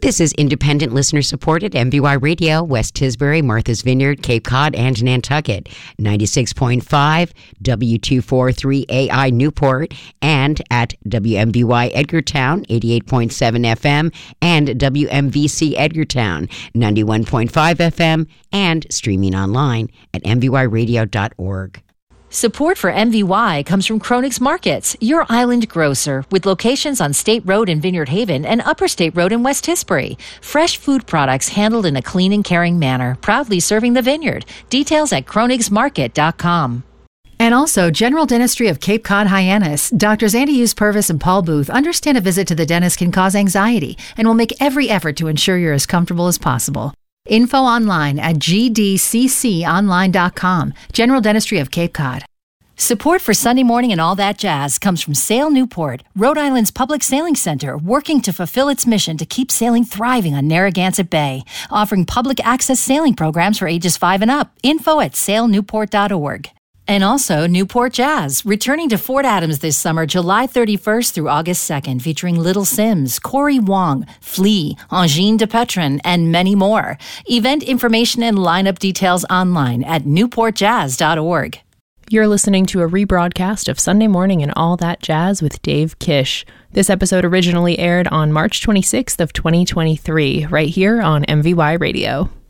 This is independent listener-supported MVY Radio, West Tisbury, Martha's Vineyard, Cape Cod, and Nantucket, 96.5, W243AI Newport, and at WMVY Edgartown, 88.7 FM, and WMVC Edgartown, 91.5 FM, and streaming online at mvyradio.org. Support for MVY comes from Kronig's Markets, your island grocer, with locations on State Road in Vineyard Haven and Upper State Road in West Tisbury. Fresh food products handled in a clean and caring manner, proudly serving the vineyard. Details at kronigsmarket.com. And also, General Dentistry of Cape Cod Hyannis. Doctors Andy Hughes Purvis and Paul Booth understand a visit to the dentist can cause anxiety and will make every effort to ensure you're as comfortable as possible. Info online at gdcconline.com. General Dentistry of Cape Cod. Support for Sunday Morning and All That Jazz comes from Sail Newport, Rhode Island's public sailing center, working to fulfill its mission to keep sailing thriving on Narragansett Bay, offering public access sailing programs for ages 5 and up. Info at sailnewport.org. And also Newport Jazz, returning to Fort Adams this summer, July 31st through August 2nd, featuring Little Sims, Corey Wong, Flea, Angine de Petron, and many more. Event information and lineup details online at newportjazz.org. You're listening to a rebroadcast of Sunday Morning and All That Jazz with Dave Kish. This episode originally aired on March 26th of 2023, right here on MVY Radio.